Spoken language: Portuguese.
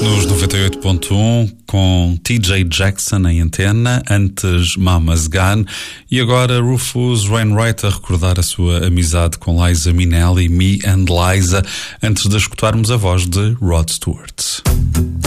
Nos 98.1 com TJ Jackson em antena, antes Mama's Gun e agora Rufus Wainwright a recordar a sua amizade com Liza Minnelli, Me and Liza, antes de escutarmos a voz de Rod Stewart.